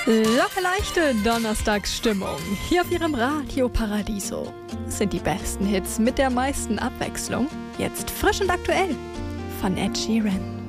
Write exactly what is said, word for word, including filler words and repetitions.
Locker leichte Donnerstagsstimmung hier auf Ihrem Radio Paradiso. Das sind die besten Hits mit der meisten Abwechslung. Jetzt frisch und aktuell von Ed Sheeran.